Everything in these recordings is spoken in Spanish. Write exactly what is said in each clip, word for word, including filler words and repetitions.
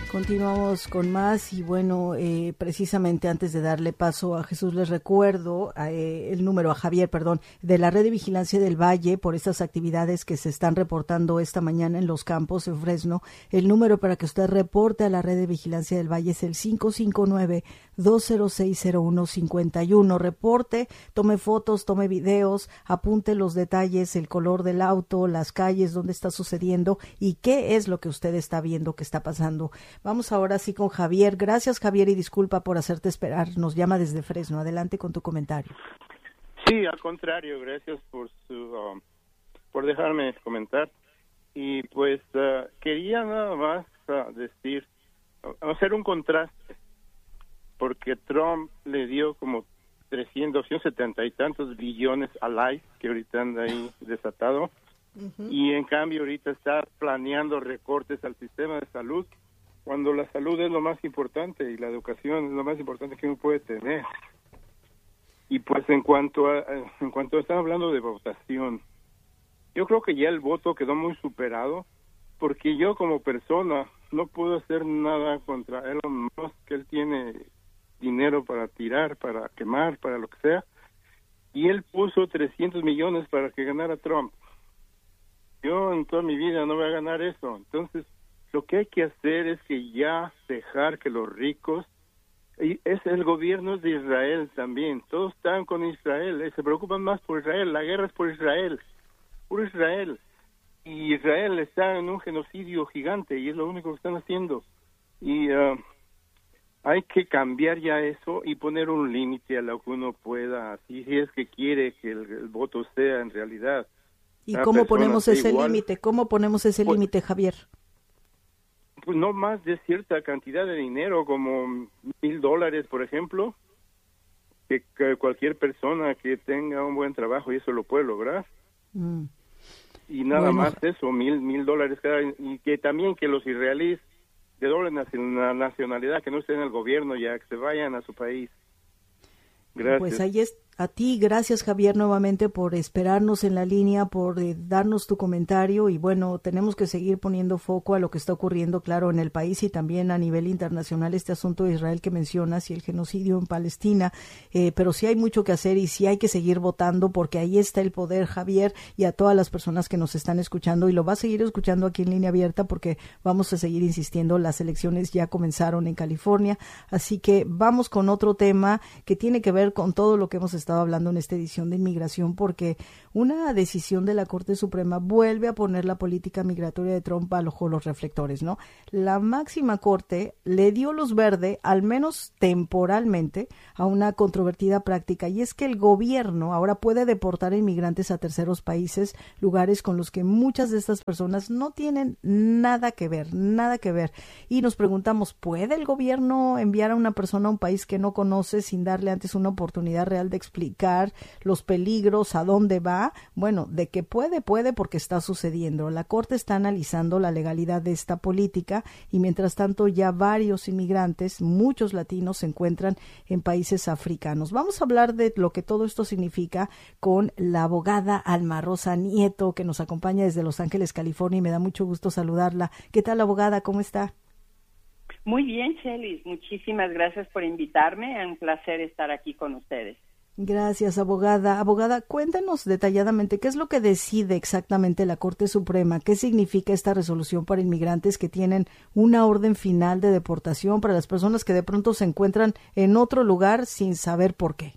Continuamos con más y bueno, eh, precisamente antes de darle paso a Jesús les recuerdo eh, el número a Javier, perdón, de la Red de Vigilancia del Valle por estas actividades que se están reportando esta mañana en los campos en Fresno. El número para que usted reporte a la Red de Vigilancia del Valle es el cinco cinco nueve, dos cero seis, cero uno cinco uno. Reporte, tome fotos, tome videos, apunte los detalles, el color del auto, las calles, dónde está sucediendo y qué es lo que usted está viendo que está pasando. Vamos ahora sí con Javier. Gracias, Javier, y disculpa por hacerte esperar. Nos llama desde Fresno. Adelante con tu comentario. Sí, al contrario, gracias por su um, por dejarme comentar. Y pues uh, quería nada más uh, decir, uh, hacer un contraste, porque Trump le dio como trescientos, doscientos setenta y tantos billones a Life, que ahorita anda ahí desatado, uh-huh. Y en cambio ahorita está planeando recortes al sistema de salud, cuando la salud es lo más importante y la educación es lo más importante que uno puede tener. Y pues en cuanto a en cuanto están hablando de votación, yo creo que ya el voto quedó muy superado, porque yo como persona no puedo hacer nada contra Elon Musk, que él tiene dinero para tirar, para quemar, para lo que sea, y él puso trescientos millones para que ganara Trump. Yo en toda mi vida no voy a ganar eso, entonces lo que hay que hacer es que ya dejar que los ricos, y es el gobierno de Israel también, todos están con Israel, se preocupan más por Israel, la guerra es por Israel, por Israel, y Israel está en un genocidio gigante y es lo único que están haciendo, y uh, hay que cambiar ya eso y poner un límite a lo que uno pueda, si es que quiere que el, el voto sea en realidad. ¿Y cómo ponemos ese límite? ¿Cómo ponemos ese pues, límite, Javier? Pues no más de cierta cantidad de dinero, como mil dólares, por ejemplo, que, que cualquier persona que tenga un buen trabajo y eso lo puede lograr. Mm. Y nada bueno. más eso, mil mil dólares cada, y que también que los israelíes de doble nacionalidad, que no estén en el gobierno ya, que se vayan a su país. Gracias. Pues ahí es a ti, gracias Javier nuevamente por esperarnos en la línea, por eh, darnos tu comentario y bueno, tenemos que seguir poniendo foco a lo que está ocurriendo, claro, en el país y también a nivel internacional, este asunto de Israel que mencionas y el genocidio en Palestina, eh, pero sí hay mucho que hacer y sí hay que seguir votando porque ahí está el poder, Javier, y a todas las personas que nos están escuchando y lo va a seguir escuchando aquí en Línea Abierta porque vamos a seguir insistiendo, las elecciones ya comenzaron en California, así que vamos con otro tema que tiene que ver con todo lo que hemos estado hablando en esta edición de inmigración, porque una decisión de la Corte Suprema vuelve a poner la política migratoria de Trump bajo los reflectores, ¿no? La máxima corte le dio luz verde, al menos temporalmente, a una controvertida práctica, y es que el gobierno ahora puede deportar a inmigrantes a terceros países, lugares con los que muchas de estas personas no tienen nada que ver, nada que ver. Y nos preguntamos, ¿puede el gobierno enviar a una persona a un país que no conoce sin darle antes una oportunidad real de explicar los peligros, a dónde va? Bueno, de que puede, puede porque está sucediendo. La Corte está analizando la legalidad de esta política y mientras tanto ya varios inmigrantes, muchos latinos, se encuentran en países africanos. Vamos a hablar de lo que todo esto significa con la abogada Alma Rosa Nieto, que nos acompaña desde Los Ángeles, California, y me da mucho gusto saludarla. ¿Qué tal, abogada? ¿Cómo está? Muy bien, Chelis. Muchísimas gracias por invitarme. Es un placer estar aquí con ustedes. Gracias, abogada. Abogada, cuéntenos detalladamente qué es lo que decide exactamente la Corte Suprema, qué significa esta resolución para inmigrantes que tienen una orden final de deportación para las personas que de pronto se encuentran en otro lugar sin saber por qué.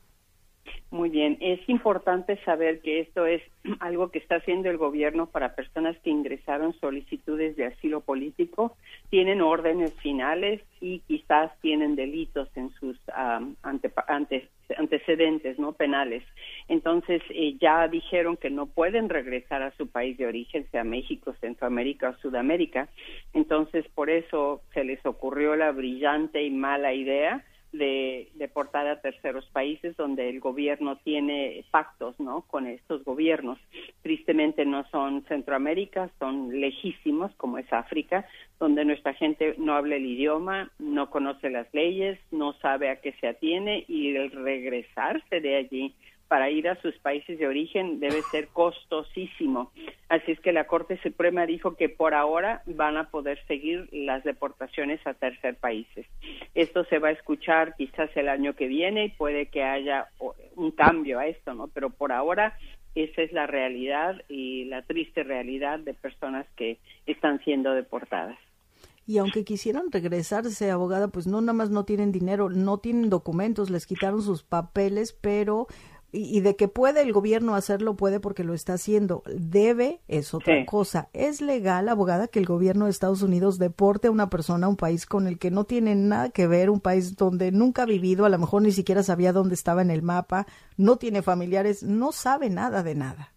Muy bien, es importante saber que esto es algo que está haciendo el gobierno para personas que ingresaron solicitudes de asilo político, tienen órdenes finales y quizás tienen delitos en sus um, ante, ante, antecedentes no penales. Entonces eh, ya dijeron que no pueden regresar a su país de origen, sea México, Centroamérica o Sudamérica. Entonces por eso se les ocurrió la brillante y mala idea de deportar a terceros países donde el gobierno tiene pactos, ¿no?, con estos gobiernos. Tristemente no son Centroamérica, son lejísimos, como es África, donde nuestra gente no habla el idioma, no conoce las leyes, no sabe a qué se atiene y el regresarse de allí para ir a sus países de origen debe ser costosísimo. Así es que la Corte Suprema dijo que por ahora van a poder seguir las deportaciones a tercer países. Esto se va a escuchar quizás el año que viene y puede que haya un cambio a esto, ¿no? Pero por ahora esa es la realidad y la triste realidad de personas que están siendo deportadas. Y aunque quisieran regresarse, abogada, pues no nada más no tienen dinero, no tienen documentos, les quitaron sus papeles, pero y, y de que puede el gobierno hacerlo, puede porque lo está haciendo. Debe es otra sí. cosa. ¿Es legal, abogada, que el gobierno de Estados Unidos deporte a una persona a un país con el que no tiene nada que ver, un país donde nunca ha vivido, a lo mejor ni siquiera sabía dónde estaba en el mapa, no tiene familiares, no sabe nada de nada?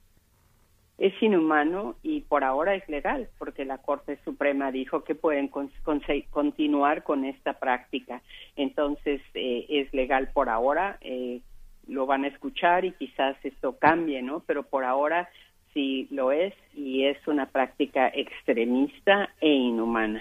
Es inhumano y por ahora es legal, porque la Corte Suprema dijo que pueden con, con, continuar con esta práctica. Entonces, eh, es legal por ahora, eh, lo van a escuchar y quizás esto cambie, ¿no? Pero por ahora sí lo es y es una práctica extremista e inhumana.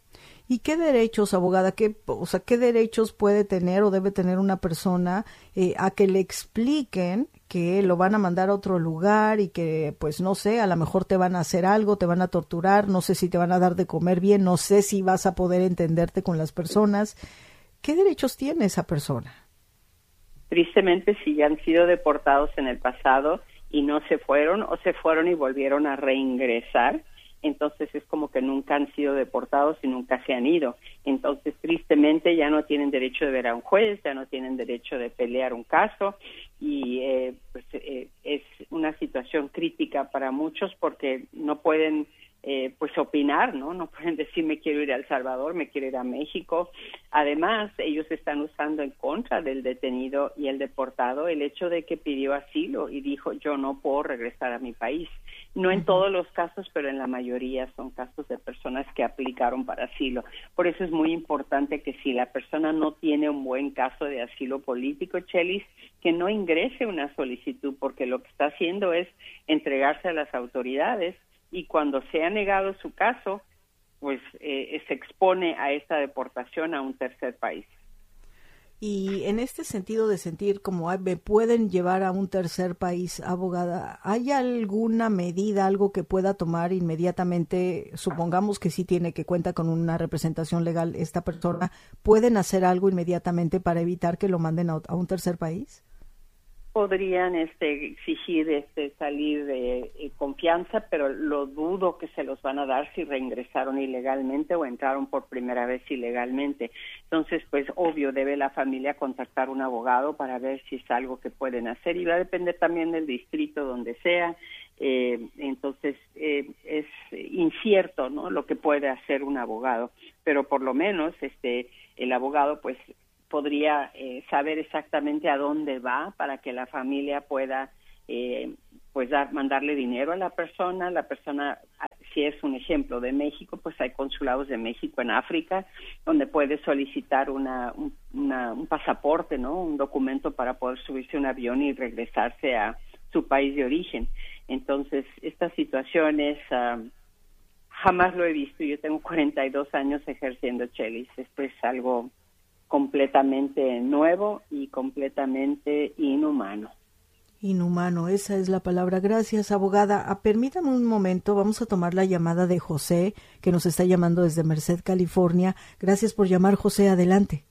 ¿Y qué derechos, abogada, qué, o sea, qué derechos puede tener o debe tener una persona eh, a que le expliquen que lo van a mandar a otro lugar y que, pues, no sé, a lo mejor te van a hacer algo, te van a torturar, no sé si te van a dar de comer bien, no sé si vas a poder entenderte con las personas? ¿Qué derechos tiene esa persona? Tristemente, si ya han sido deportados en el pasado y no se fueron o se fueron y volvieron a reingresar, entonces es como que nunca han sido deportados y nunca se han ido. Entonces, tristemente, ya no tienen derecho de ver a un juez, ya no tienen derecho de pelear un caso y eh, pues, eh, es una situación crítica para muchos porque no pueden eh, pues opinar, ¿no? No pueden decir me quiero ir a El Salvador, me quiero ir a México. Además, ellos están usando en contra del detenido y el deportado el hecho de que pidió asilo y dijo yo no puedo regresar a mi país. No en todos los casos, pero en la mayoría son casos de personas que aplicaron para asilo. Por eso es muy importante que si la persona no tiene un buen caso de asilo político, Chelis, que no ingrese una solicitud, porque lo que está haciendo es entregarse a las autoridades y cuando se ha negado su caso, pues eh, se expone a esta deportación a un tercer país. Y en este sentido de sentir como me pueden llevar a un tercer país, abogada, ¿hay alguna medida, algo que pueda tomar inmediatamente? Supongamos que sí tiene, que cuenta con una representación legal esta persona, ¿pueden hacer algo inmediatamente para evitar que lo manden a, a un tercer país? Podrían este, exigir este, salir de eh, confianza, pero lo dudo que se los van a dar si reingresaron ilegalmente o entraron por primera vez ilegalmente. Entonces, pues obvio, debe la familia contactar un abogado para ver si es algo que pueden hacer y va a depender también del distrito donde sea. Eh, entonces, eh, es incierto, ¿no?, lo que puede hacer un abogado, pero por lo menos este el abogado, pues, podría eh, saber exactamente a dónde va para que la familia pueda eh, pues dar, mandarle dinero a la persona. La persona, si es un ejemplo de México, pues hay consulados de México en África donde puede solicitar una, un, una, un pasaporte, ¿no?, un documento para poder subirse a un avión y regresarse a su país de origen. Entonces, estas situaciones uh, jamás lo he visto. Yo tengo cuarenta y dos años ejerciendo, Chelis. Esto es algo completamente nuevo y completamente inhumano. Inhumano, esa es la palabra. Gracias, abogada. Ah, permítame un momento, vamos a tomar la llamada de José, que nos está llamando desde Merced, California. Gracias por llamar, José, adelante.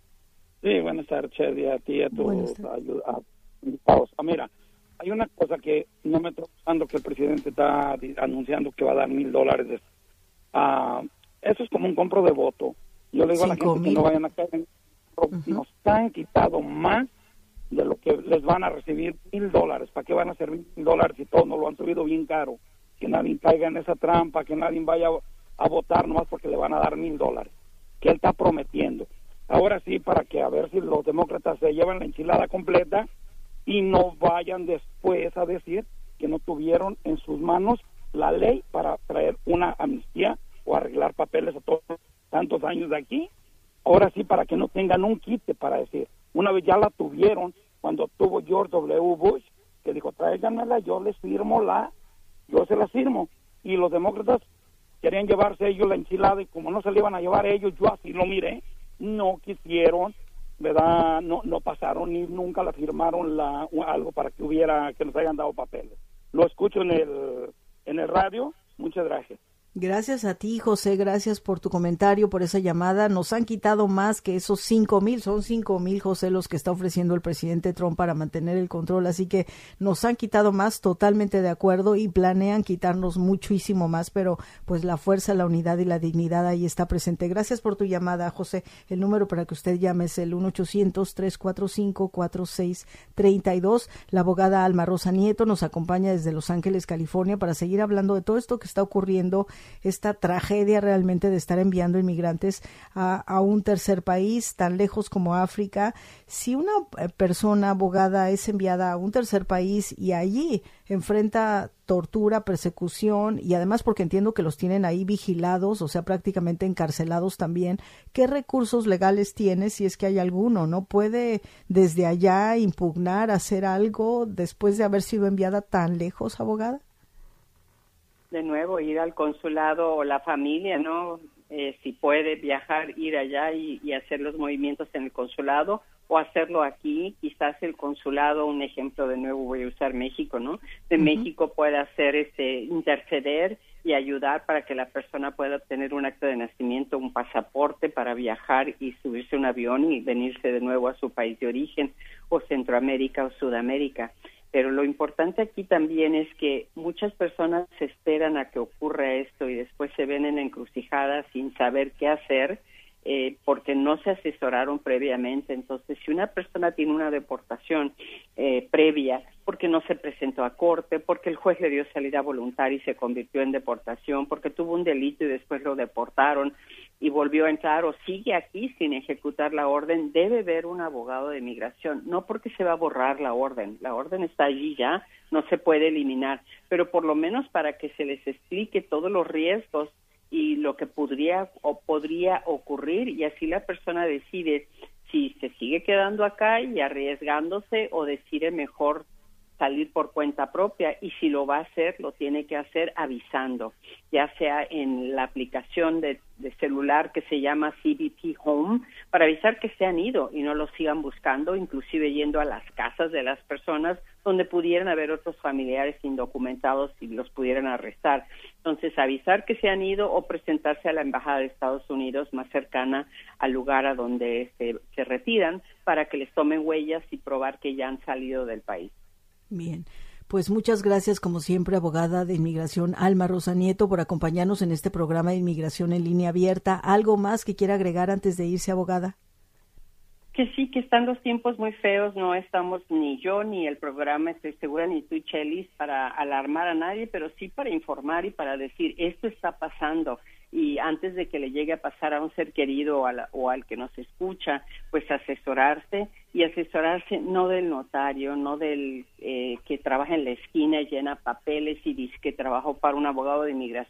Sí, buenas tardes, Chedi, a ti y a tu ayuda. Ah, mira, hay una cosa que no me está gustando, que el presidente está anunciando que va a dar mil dólares. Ah, eso es como un compro de voto. Yo le digo a la gente que no vayan a caer en... Uh-huh. Nos han quitado más de lo que les van a recibir mil dólares. ¿Para qué van a ser mil dólares si todos nos lo han subido bien caro? Que nadie caiga en esa trampa, que nadie vaya a, a votar nomás porque le van a dar mil dólares. Que él está prometiendo. Ahora sí, para que a ver si los demócratas se llevan la enchilada completa y no vayan después a decir que no tuvieron en sus manos la ley para traer una amnistía o arreglar papeles a todos tantos años de aquí. Ahora sí, para que no tengan un quite para decir. Una vez ya la tuvieron cuando tuvo George W. Bush, que dijo, tráiganmela, yo les firmo la, yo se la firmo. Y los demócratas querían llevarse ellos la enchilada y como no se la iban a llevar ellos, yo así lo miré, no quisieron ¿verdad? No, no pasaron ni nunca la firmaron la, algo para que hubiera, que nos hayan dado papeles. Lo escucho en el, en el radio. Muchas gracias. Gracias a ti, José, gracias por tu comentario, por esa llamada. Nos han quitado más que esos cinco mil, son cinco mil, José, los que está ofreciendo el presidente Trump para mantener el control, así que nos han quitado más, totalmente de acuerdo, y planean quitarnos muchísimo más, pero pues la fuerza, la unidad y la dignidad ahí está presente. Gracias por tu llamada, José. El número para que usted llame es el uno ochocientos, tres cuatro cinco, cuatro seis tres dos. La abogada Alma Rosa Nieto nos acompaña desde Los Ángeles, California, para seguir hablando de todo esto que está ocurriendo, esta tragedia realmente de estar enviando inmigrantes a, a un tercer país tan lejos como África. Si una persona abogada es enviada a un tercer país y allí enfrenta tortura, persecución, y además porque entiendo que los tienen ahí vigilados, o sea, prácticamente encarcelados también, ¿qué recursos legales tiene, si es que hay alguno? ¿No puede desde allá impugnar, hacer algo después de haber sido enviada tan lejos, abogada? De nuevo, ir al consulado o la familia, ¿no? Eh, si puede viajar, ir allá y, y hacer los movimientos en el consulado o hacerlo aquí. Quizás el consulado, un ejemplo, de nuevo voy a usar México, ¿no? De uh-huh. México puede hacer, este, interceder y ayudar para que la persona pueda obtener un acta de nacimiento, un pasaporte para viajar y subirse a un avión y venirse de nuevo a su país de origen, o Centroamérica o Sudamérica. Pero lo importante aquí también es que muchas personas se esperan a que ocurra esto y después se ven en encrucijadas sin saber qué hacer, eh, porque no se asesoraron previamente. Entonces, si una persona tiene una deportación eh, previa, porque no se presentó a corte, porque el juez le dio salida voluntaria y se convirtió en deportación, porque tuvo un delito y después lo deportaron y volvió a entrar, o sigue aquí sin ejecutar la orden, debe ver un abogado de migración, no porque se va a borrar la orden, la orden está allí ya, no se puede eliminar, pero por lo menos para que se les explique todos los riesgos y lo que podría o podría ocurrir, y así la persona decide si se sigue quedando acá y arriesgándose o decide mejor salir por cuenta propia, y si lo va a hacer, lo tiene que hacer avisando, ya sea en la aplicación de, de celular que se llama C B P Home, para avisar que se han ido y no los sigan buscando, inclusive yendo a las casas de las personas donde pudieran haber otros familiares indocumentados y los pudieran arrestar. Entonces, avisar que se han ido o presentarse a la Embajada de Estados Unidos más cercana al lugar a donde se, se retiran para que les tomen huellas y probar que ya han salido del país. Bien, pues muchas gracias, como siempre, abogada de inmigración Alma Rosa Nieto, por acompañarnos en este programa de Inmigración en Línea Abierta. ¿Algo más que quiera agregar antes de irse, abogada? Que sí, que están los tiempos muy feos, no estamos ni yo ni el programa, estoy segura, ni tú, Chelis, para alarmar a nadie, pero sí para informar y para decir, esto está pasando. Y antes de que le llegue a pasar a un ser querido o, a la, o al que nos escucha, pues asesorarse, y asesorarse no del notario, no del eh, que trabaja en la esquina y llena papeles y dice que trabajó para un abogado de inmigración